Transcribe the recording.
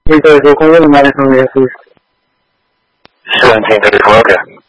那个如果我买的时候也是。 1734, okay.